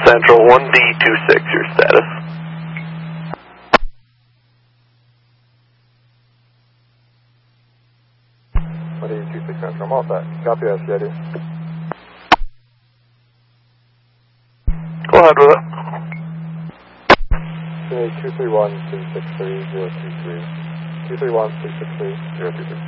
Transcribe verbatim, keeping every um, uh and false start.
Central, one D two six, your status. one D two six Central, I'm all set. Copy that, C I D. Go ahead with it. two three one, three six three, zero three three. two three one, three six three, zero three three.